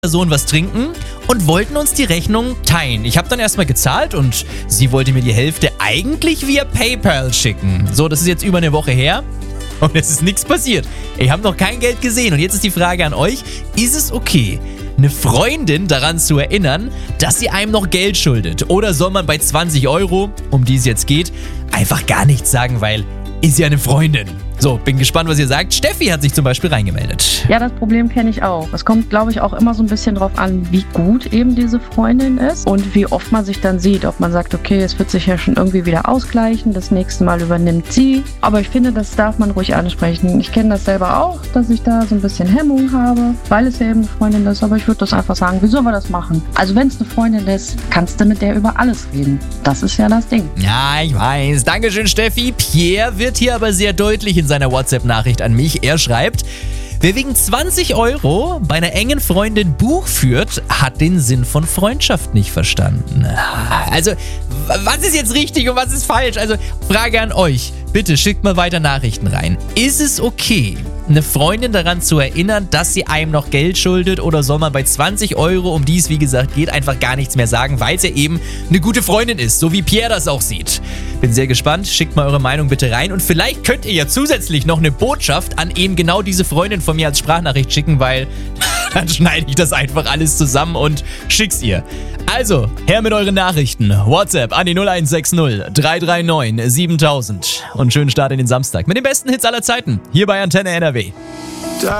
Person was trinken und wollten uns die Rechnung teilen. Ich habe dann erstmal gezahlt und sie wollte mir die Hälfte eigentlich via PayPal schicken. So, das ist jetzt über eine Woche her und es ist nichts passiert. Ich habe noch kein Geld gesehen und jetzt ist die Frage an euch, ist es okay, eine Freundin daran zu erinnern, dass sie einem noch Geld schuldet? Oder soll man bei 20 €, um die es jetzt geht, einfach gar nichts sagen, weil ist ja eine Freundin? So, bin gespannt, was ihr sagt. Steffi hat sich zum Beispiel reingemeldet. Ja, das Problem kenne ich auch. Es kommt, glaube ich, auch immer so ein bisschen drauf an, wie gut eben diese Freundin ist und wie oft man sich dann sieht. Ob man sagt, okay, es wird sich ja schon irgendwie wieder ausgleichen, das nächste Mal übernimmt sie. Aber ich finde, das darf man ruhig ansprechen. Ich kenne das selber auch, dass ich da so ein bisschen Hemmung habe, weil es ja eben eine Freundin ist. Aber ich würde das einfach sagen, wie sollen wir das machen? Also wenn es eine Freundin ist, kannst du mit der über alles reden. Das ist ja das Ding. Ja, ich weiß. Dankeschön, Steffi. Pierre wird hier aber sehr deutlich in seiner WhatsApp-Nachricht an mich. Er schreibt: Wer wegen 20 € bei einer engen Freundin Buch führt, hat den Sinn von Freundschaft nicht verstanden. Also, was ist jetzt richtig und was ist falsch? Also, Frage an euch. Bitte schickt mal weiter Nachrichten rein. Ist es okay, eine Freundin daran zu erinnern, dass sie einem noch Geld schuldet, oder soll man bei 20 €, um die es wie gesagt geht, einfach gar nichts mehr sagen, weil es ja eben eine gute Freundin ist, so wie Pierre das auch sieht? Bin sehr gespannt, schickt mal eure Meinung bitte rein und vielleicht könnt ihr ja zusätzlich noch eine Botschaft an eben genau diese Freundin von mir als Sprachnachricht schicken, weil dann schneide ich das einfach alles zusammen und schick's ihr. Also, her mit euren Nachrichten. WhatsApp an die 0160 339 7000 und schönen Start in den Samstag mit den besten Hits aller Zeiten hier bei Antenne NRW.